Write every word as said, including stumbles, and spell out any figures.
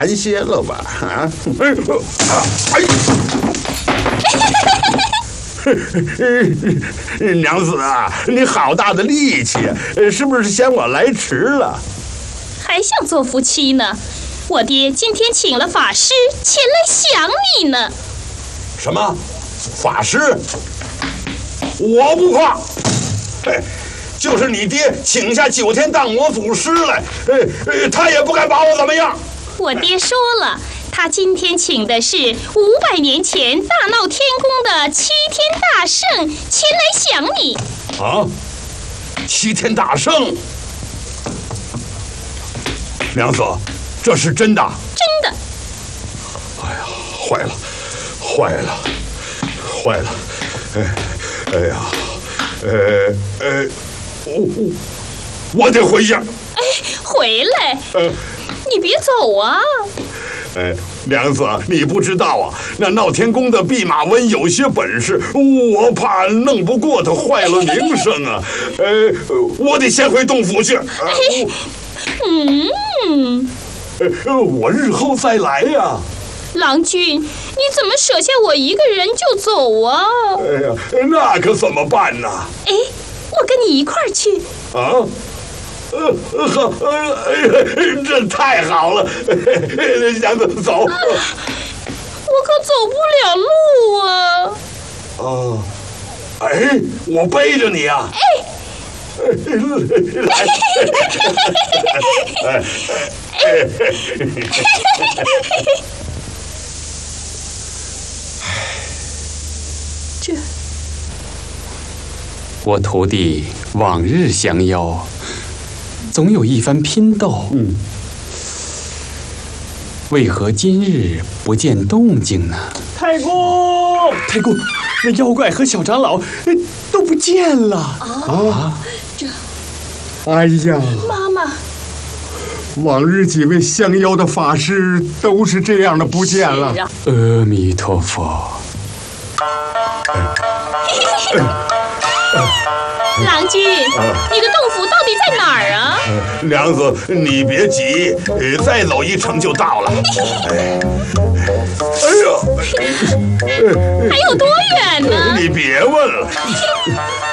寒歇了吧？啊！哎，娘子啊，你好大的力气，是不是嫌我来迟了？ 还想做夫妻呢？我爹今天请了法师前来想你呢。 什么？法师？我不怕。哎，就是你爹请下九天荡魔祖师来，呃，他也不敢把我怎么样。 我爹说了，他今天请的是五百年前大闹天宫的七天大圣前来想你。 啊，七天大圣？娘子，这是真的？ 真的。 哎呀，坏了，坏了，坏了！哎，哎呀，呃呃，我我我得回去。 哎，回来！ 呃， 你别走啊！ 哎，娘子，你不知道啊，那闹天宫的弼马温有些本事，我怕弄不过他，坏了名声啊。呃，我得先回洞府去。呃、 哎，嗯， 呃，我日后再来呀、啊。 郎君，你怎么舍下我一个人就走啊？ 哎呀，那可怎么办呢？ 哎，我跟你一块儿去。 啊？呃，好，呃，这太好了，娘子走。 啊、我可走不了路啊。 哦，哎，我背着你啊。 哎。 来。哎。 这， 我徒弟往日降妖，总有一番拼斗。 嗯， 为何今日不见动静呢？ 太公，太公，那妖怪和小长老都不见了啊！ 这， 哎呀， 妈妈， 往日几位降妖的法师都是这样的不见了。 啊、 阿弥陀佛。 郎君，你的洞府到底在哪儿啊？ 娘子，你别急，再走一程就到了。哎，哎呀， 还有多远呢？ 你别问了。